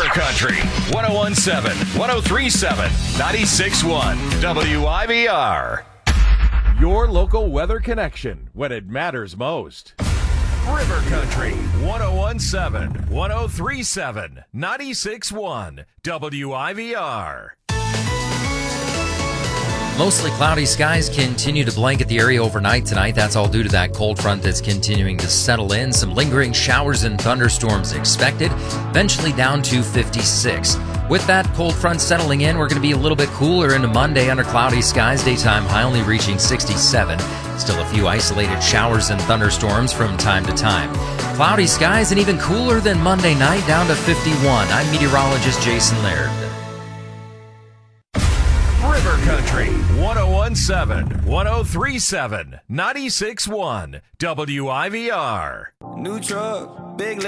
Country, 1017, 1037, 96.1 WIBR. Your local weather connection when it matters most. River Country, 1017, 1037, 96.1 WIBR. Mostly cloudy skies continue to blanket the area overnight tonight. That's all due to that cold front that's continuing to settle in. Some lingering showers and thunderstorms expected, eventually down to 56. With that cold front settling in, we're going to be a little bit cooler into Monday under cloudy skies. Daytime high only reaching 67. Still a few isolated showers and thunderstorms from time to time. Cloudy skies and even cooler than Monday night, down to 51. I'm meteorologist Jason Laird. River Country, 1017, 1037, 96.1 WIBR. New truck, big